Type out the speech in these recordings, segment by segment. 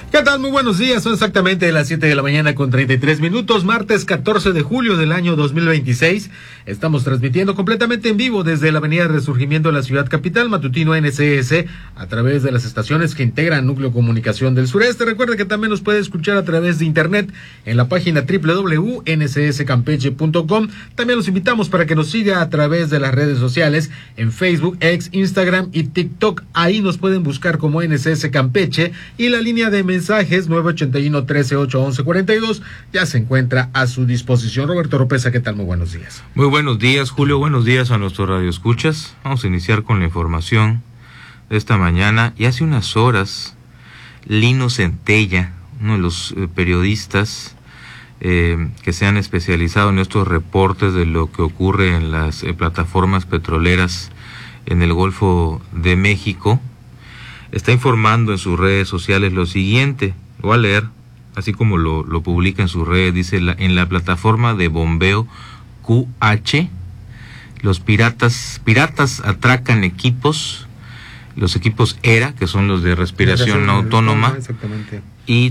¿Qué tal? Muy buenos días, son exactamente las 7 de la mañana con 33 minutos, martes 14 de julio del año 2026. Estamos transmitiendo completamente en vivo desde la avenida Resurgimiento de la ciudad capital, matutino NCS, a través de las estaciones que integran Núcleo Comunicación del Sureste. Recuerde que también nos puede escuchar a través de internet en la página www.ncscampeche.com. También los invitamos para que nos siga a través de las redes sociales en Facebook, X, Instagram y TikTok. Ahí nos pueden buscar como NCS Campeche y la línea de mensajes 981-13-811-42 ya se encuentra a su disposición. Roberto Oropesa, ¿qué tal? Muy buenos días. Muy buenos días, Julio. Buenos días a nuestros radioescuchas. Vamos a iniciar con la información de esta mañana. Y hace unas horas, Lino Centella, uno de los periodistas que se han especializado en estos reportes de lo que ocurre en las plataformas petroleras en el Golfo de México, está informando en sus redes sociales lo siguiente. Lo voy a leer, así como lo publica en sus redes. Dice: en la plataforma de bombeo QH, los piratas atracan equipos, los equipos ERA, que son los de respiración autónoma, exactamente. Y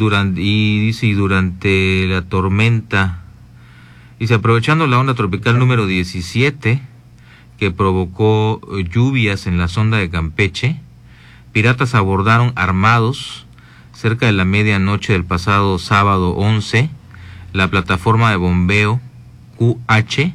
durante la tormenta, dice, aprovechando la onda tropical número 17, que provocó lluvias en la sonda de Campeche, piratas abordaron armados cerca de la medianoche del pasado sábado 11 la plataforma de bombeo QH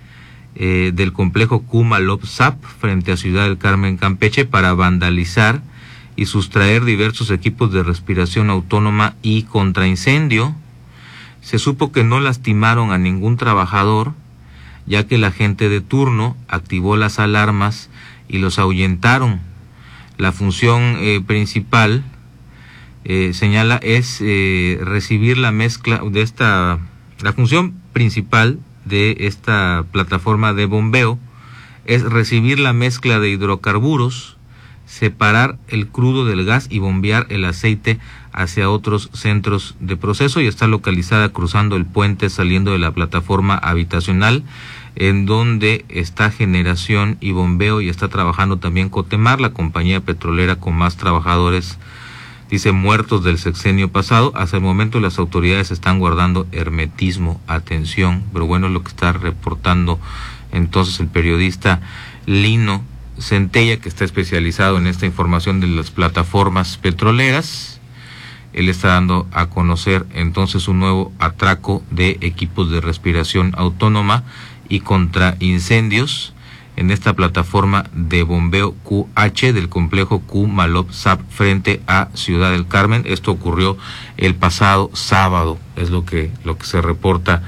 del complejo Kumalop-Zap frente a Ciudad del Carmen, Campeche, para vandalizar y sustraer diversos equipos de respiración autónoma y contraincendio. Se supo que no lastimaron a ningún trabajador, ya que la gente de turno activó las alarmas y los ahuyentaron. La función principal, señala, es recibir la mezcla de la función principal de esta plataforma de bombeo es recibir la mezcla de hidrocarburos, separar el crudo del gas y bombear el aceite hacia otros centros de proceso, y está localizada cruzando el puente saliendo de la plataforma habitacional, en donde está generación y bombeo, y está trabajando también Cotemar, la compañía petrolera con más trabajadores, dice, muertos del sexenio pasado. Hasta el momento las autoridades están guardando hermetismo, atención, pero bueno, es lo que está reportando entonces el periodista Lino Centella, que está especializado en esta información de las plataformas petroleras. Él está dando a conocer entonces un nuevo atraco de equipos de respiración autónoma y contra incendios en esta plataforma de bombeo QH del complejo Kumalop-Zap frente a Ciudad del Carmen. Esto ocurrió el pasado sábado, es lo que se reporta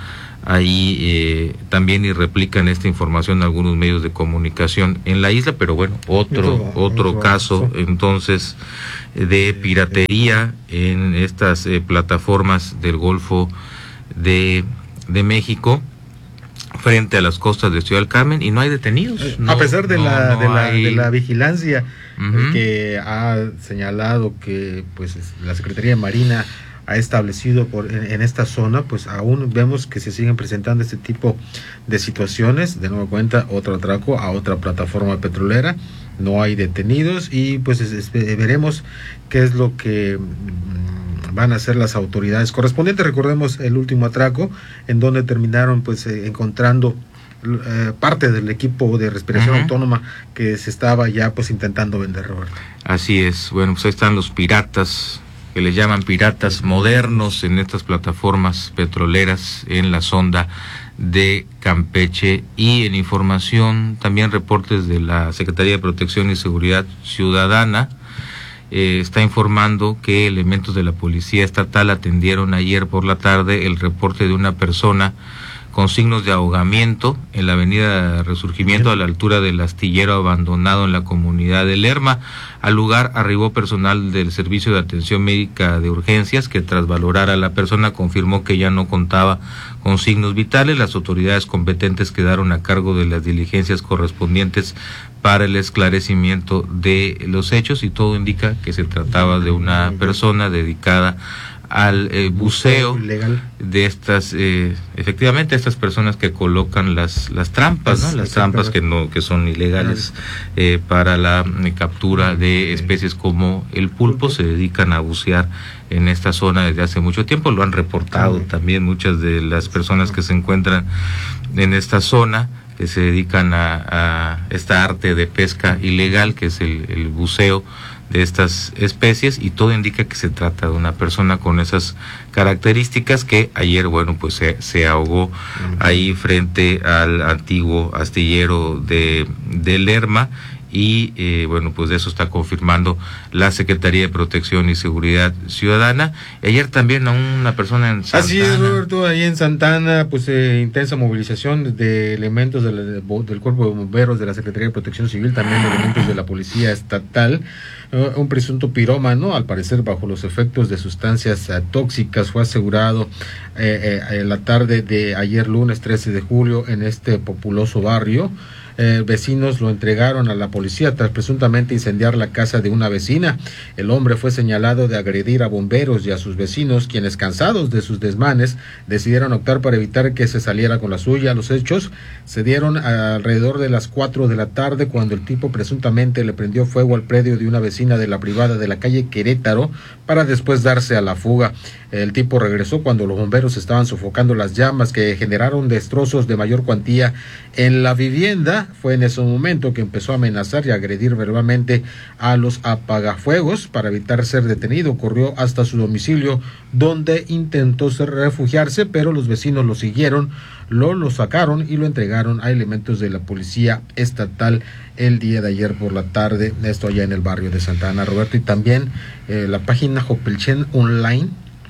ahí también, y replican esta información algunos medios de comunicación en la isla. Pero bueno, otro caso entonces de piratería en estas plataformas del Golfo de México frente a las costas de Ciudad del Carmen, y no hay detenidos. A pesar de la vigilancia que ha señalado que pues la Secretaría de Marina ha establecido en esta zona, pues aún vemos que se siguen presentando este tipo de situaciones. De nueva cuenta, otro atraco a otra plataforma petrolera, no hay detenidos, y pues veremos qué es lo que van a hacer las autoridades correspondientes. Recordemos el último atraco, en donde terminaron pues encontrando parte del equipo de respiración autónoma que se estaba ya pues intentando vender, Roberto. Así es. Bueno, pues ahí están los piratas, que les llaman piratas modernos, en estas plataformas petroleras en la sonda de Campeche. Y en información, también reportes de la Secretaría de Protección y Seguridad Ciudadana, está informando que elementos de la Policía Estatal atendieron ayer por la tarde el reporte de una persona con signos de ahogamiento en la avenida Resurgimiento, a la altura del astillero abandonado en la comunidad de Lerma. Al lugar arribó personal del Servicio de Atención Médica de Urgencias, que tras valorar a la persona confirmó que ya no contaba con signos vitales. Las autoridades competentes quedaron a cargo de las diligencias correspondientes para el esclarecimiento de los hechos, y todo indica que se trataba de una persona dedicada al buceo legal de estas, efectivamente, estas personas que colocan las trampas, ¿no? Las trampas que son ilegales para la captura de especies como el pulpo. Se dedican a bucear en esta zona desde hace mucho tiempo. Lo han reportado también muchas de las personas que se encuentran en esta zona, que se dedican a esta arte de pesca ilegal, que es el buceo de estas especies, y todo indica que se trata de una persona con esas características que ayer, bueno, pues se ahogó ahí frente al antiguo astillero de Lerma. Y bueno, pues de eso está confirmando la Secretaría de Protección y Seguridad Ciudadana. Ayer también a una persona en Santana. Así es, Roberto, ahí en Santana, pues intensa movilización de elementos del Cuerpo de Bomberos, de la Secretaría de Protección Civil, también elementos de la Policía Estatal. Un presunto pirómano, al parecer bajo los efectos de sustancias tóxicas, fue asegurado en la tarde de ayer lunes 13 de julio en este populoso barrio. Vecinos lo entregaron a la policía tras presuntamente incendiar la casa de una vecina. El hombre fue señalado de agredir a bomberos y a sus vecinos, quienes, cansados de sus desmanes, decidieron optar por evitar que se saliera con la suya. Los hechos se dieron alrededor de las 4 de la tarde, cuando el tipo presuntamente le prendió fuego al predio de una vecina de la privada de la calle Querétaro para después darse a la fuga. El tipo regresó cuando los bomberos estaban sofocando las llamas, que generaron destrozos de mayor cuantía en la vivienda. Fue en ese momento que empezó a amenazar y agredir verbalmente a los apagafuegos. Para evitar ser detenido, corrió hasta su domicilio, donde intentó refugiarse, pero los vecinos lo siguieron, lo sacaron y lo entregaron a elementos de la Policía Estatal el día de ayer por la tarde. Esto allá en el barrio de Santa Ana, Roberto. Y también la página Jopelchen Online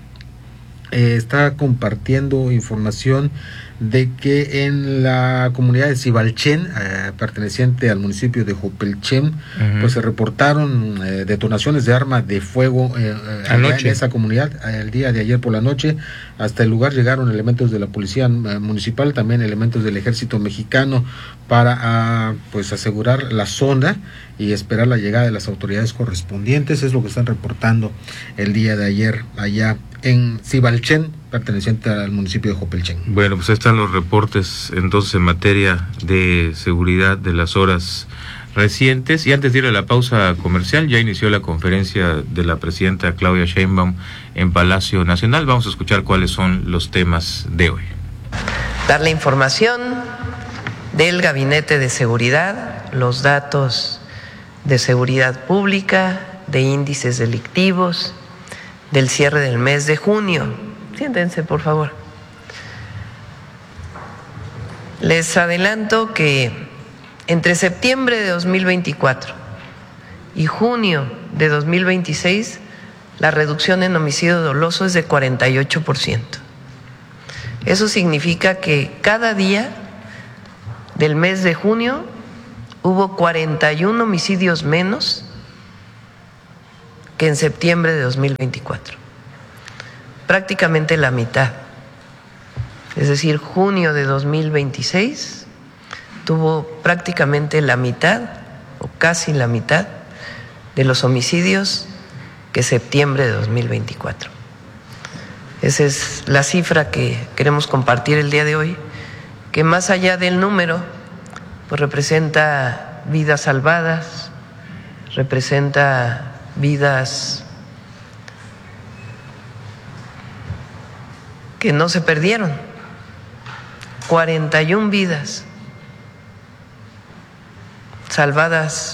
está compartiendo información de que en la comunidad de Cibalchen, perteneciente al municipio de Jopelchen, pues se reportaron detonaciones de arma de fuego en esa comunidad el día de ayer por la noche. Hasta el lugar llegaron elementos de la policía municipal, también elementos del ejército mexicano, para pues asegurar la zona y esperar la llegada de las autoridades correspondientes. Es lo que están reportando el día de ayer allá en Cibalchen, perteneciente al municipio de Jopelchen. Bueno, pues ahí están los reportes entonces en materia de seguridad de las horas recientes. Y antes de ir a la pausa comercial, ya inició la conferencia de la presidenta Claudia Sheinbaum en Palacio Nacional. Vamos a escuchar cuáles son los temas de hoy. Dar la información del Gabinete de Seguridad, los datos de seguridad pública, de índices delictivos, del cierre del mes de junio. Siéntense, por favor. Les adelanto que entre septiembre de 2024 y junio de 2026, la reducción en homicidio doloso es de 48%. Eso significa que cada día del mes de junio hubo 41 homicidios menos que en septiembre de 2024. Prácticamente la mitad. Es decir, junio de 2026 tuvo prácticamente la mitad, o casi la mitad, de los homicidios que septiembre de 2024. Esa es la cifra que queremos compartir el día de hoy, que más allá del número, pues representa vidas salvadas, representa vidas que no se perdieron, 41 vidas salvadas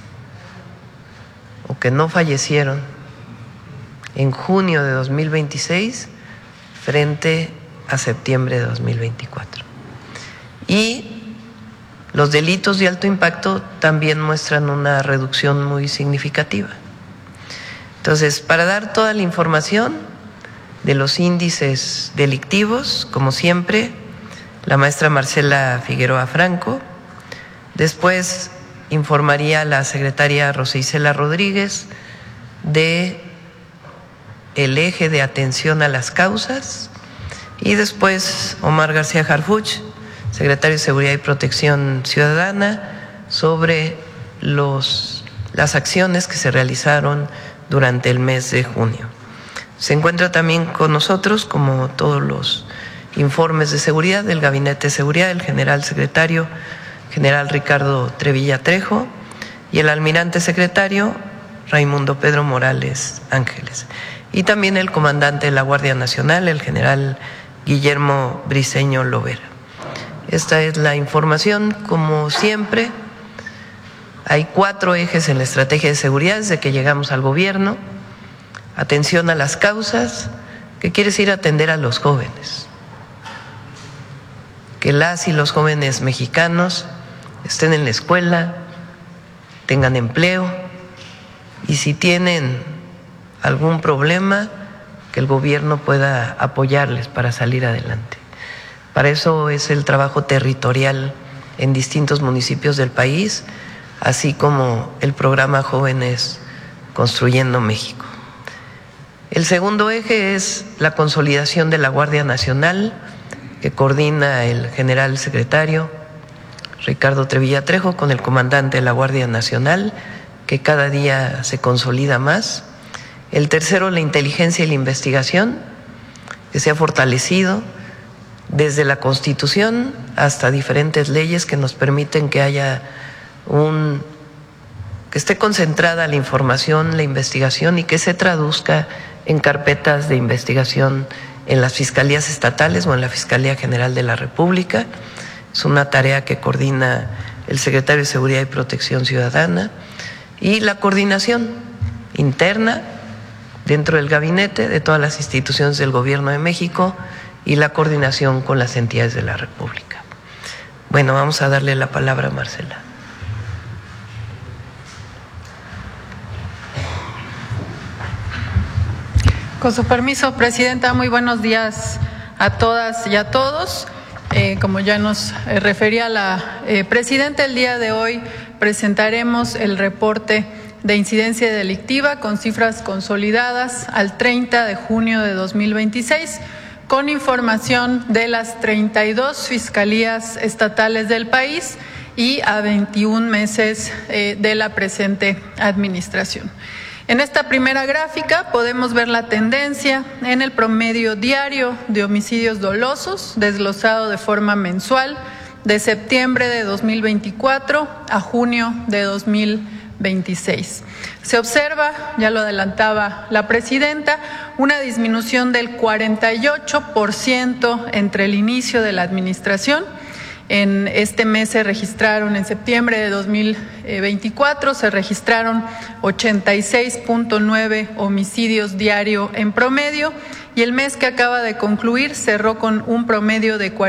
o que no fallecieron en junio de 2026 frente a septiembre de 2024. Y los delitos de alto impacto también muestran una reducción muy significativa. Entonces, para dar toda la información de los índices delictivos, como siempre, la maestra Marcela Figueroa Franco. Después informaría la secretaria Rosa Isela Rodríguez de el eje de atención a las causas, y después Omar García Harfuch, secretario de Seguridad y Protección Ciudadana, sobre las acciones que se realizaron durante el mes de junio. Se encuentra también con nosotros, como todos los informes de seguridad del Gabinete de Seguridad, el general secretario, general Ricardo Trevilla Trejo, y el almirante secretario, Raimundo Pedro Morales Ángeles. Y también el comandante de la Guardia Nacional, el general Guillermo Briceño Lovera. Esta es la información, como siempre. Hay 4 ejes en la estrategia de seguridad desde que llegamos al gobierno. Atención a las causas, que quiere decir atender a los jóvenes. Que las y los jóvenes mexicanos estén en la escuela, tengan empleo, y si tienen algún problema, que el gobierno pueda apoyarles para salir adelante. Para eso es el trabajo territorial en distintos municipios del país, así como el programa Jóvenes Construyendo México. El segundo eje es la consolidación de la Guardia Nacional, que coordina el general secretario Ricardo Trevilla Trejo con el comandante de la Guardia Nacional, que cada día se consolida más. El tercero, la inteligencia y la investigación, que se ha fortalecido desde la Constitución hasta diferentes leyes que nos permiten que haya que esté concentrada la información, la investigación, y que se traduzca en carpetas de investigación en las fiscalías estatales o en la Fiscalía General de la República. Es una tarea que coordina el secretario de Seguridad y Protección Ciudadana, y la coordinación interna dentro del gabinete de todas las instituciones del Gobierno de México y la coordinación con las entidades de la República. Bueno, vamos a darle la palabra a Marcela. Con su permiso, Presidenta, muy buenos días a todas y a todos. Como ya nos refería la Presidenta, el día de hoy presentaremos el reporte de incidencia delictiva con cifras consolidadas al 30 de junio de 2026, con información de las 32 fiscalías estatales del país y a 21 meses de la presente administración. En esta primera gráfica podemos ver la tendencia en el promedio diario de homicidios dolosos, desglosado de forma mensual, de septiembre de 2024 a junio de 2026. Se observa, ya lo adelantaba la Presidenta, una disminución del 48% entre el inicio de la administración. En este mes se registraron, en septiembre de 2024, se registraron 86.9 homicidios diario en promedio, y el mes que acaba de concluir cerró con un promedio de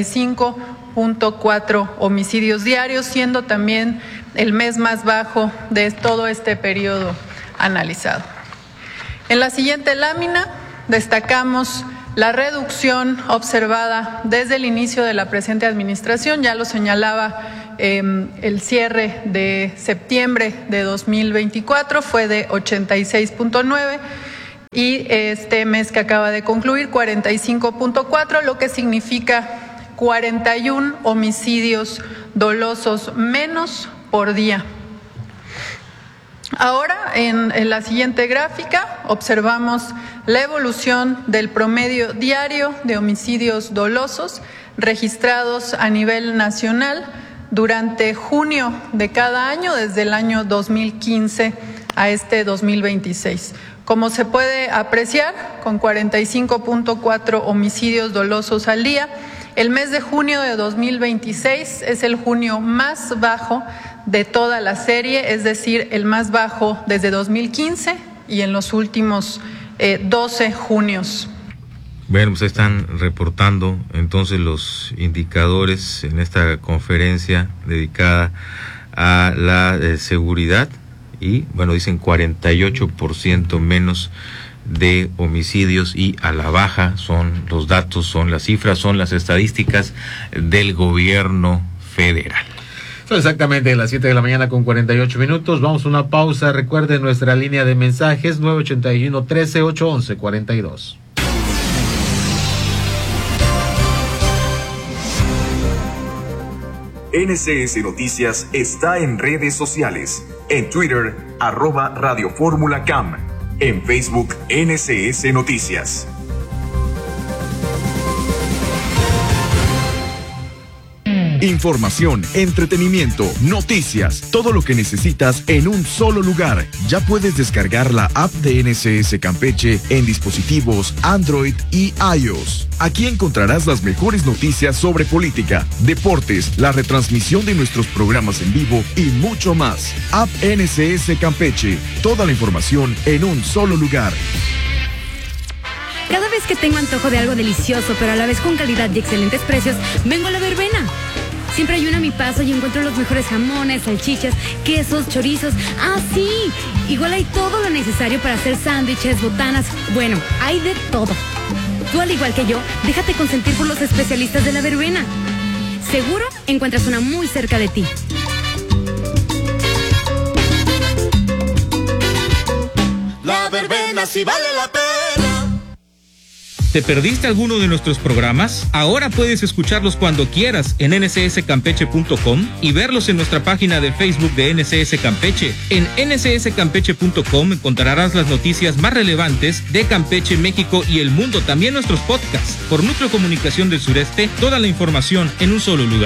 45.4 homicidios diarios, siendo también el mes más bajo de todo este periodo analizado. En la siguiente lámina destacamos la reducción observada desde el inicio de la presente administración. Ya lo señalaba, el cierre de septiembre de 2024 fue de 86.9 y este mes que acaba de concluir 45.4, lo que significa 41 homicidios dolosos menos por día. Ahora, en la siguiente gráfica, observamos la evolución del promedio diario de homicidios dolosos registrados a nivel nacional durante junio de cada año, desde el año 2015 a este 2026. Como se puede apreciar, con 45.4 homicidios dolosos al día, el mes de junio de 2026 es el junio más bajo de toda la serie, es decir, el más bajo desde 2015 y en los últimos 12 junios. Bueno, pues están reportando entonces los indicadores en esta conferencia dedicada a la seguridad y, bueno, dicen 48% menos de homicidios y a la baja. Son los datos, son las cifras, son las estadísticas del gobierno federal. Son exactamente las 7 de la mañana con 48 minutos. Vamos a una pausa. Recuerden nuestra línea de mensajes 981-13-811-42. NCS Noticias está en redes sociales. En Twitter, @Radio Fórmula CAM. En Facebook NSS Noticias. Información, entretenimiento, noticias, todo lo que necesitas en un solo lugar. Ya puedes descargar la app de NSS Campeche en dispositivos Android y iOS. Aquí encontrarás las mejores noticias sobre política, deportes, la retransmisión de nuestros programas en vivo y mucho más. App NSS Campeche, toda la información en un solo lugar. Cada vez que tengo antojo de algo delicioso, pero a la vez con calidad y excelentes precios, vengo a La Verbena. Siempre hay una a mi paso y encuentro los mejores jamones, salchichas, quesos, chorizos. ¡Ah, sí! Igual hay todo lo necesario para hacer sándwiches, botanas. Bueno, hay de todo. Tú, al igual que yo, déjate consentir por los especialistas de La Verbena. Seguro encuentras una muy cerca de ti. La Verbena sí vale la pena. ¿Te perdiste alguno de nuestros programas? Ahora puedes escucharlos cuando quieras en nsscampeche.com y verlos en nuestra página de Facebook de NSS Campeche. En nsscampeche.com encontrarás las noticias más relevantes de Campeche, México y el mundo, también nuestros podcasts. Por Núcleo Comunicación del Sureste, toda la información en un solo lugar.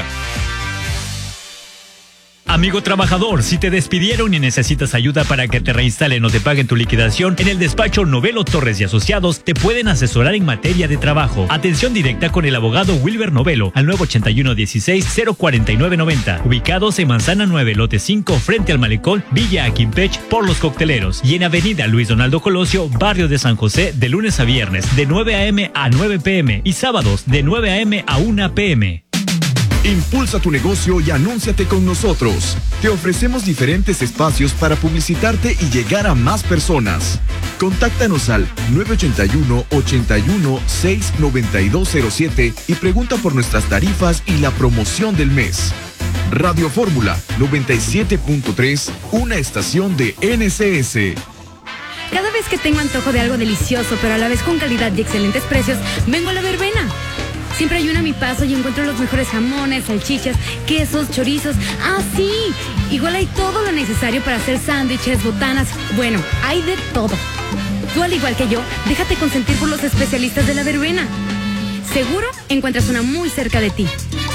Amigo trabajador, si te despidieron y necesitas ayuda para que te reinstalen o te paguen tu liquidación, en el despacho Novelo Torres y Asociados te pueden asesorar en materia de trabajo. Atención directa con el abogado Wilber Novelo al 981-16-04990, ubicados en Manzana 9, lote 5, frente al Malecón, Villa Aquimpech, por Los Cocteleros, y en Avenida Luis Donaldo Colosio, barrio de San José, de lunes a viernes, de 9 a.m. a 9 p.m. y sábados, de 9 a.m. a 1 p.m. Impulsa tu negocio y anúnciate con nosotros. Te ofrecemos diferentes espacios para publicitarte y llegar a más personas. Contáctanos al 981-81-69207 y pregunta por nuestras tarifas y la promoción del mes. Radio Fórmula 97.3, una estación de NSS. Cada vez que tengo antojo de algo delicioso, pero a la vez con calidad y excelentes precios, vengo a La Verbena. Siempre hay una a mi paso y encuentro los mejores jamones, salchichas, quesos, chorizos. ¡Ah, sí! Igual hay todo lo necesario para hacer sándwiches, botanas. Bueno, hay de todo. Tú, al igual que yo, déjate consentir por los especialistas de La Verbena. Seguro encuentras una muy cerca de ti.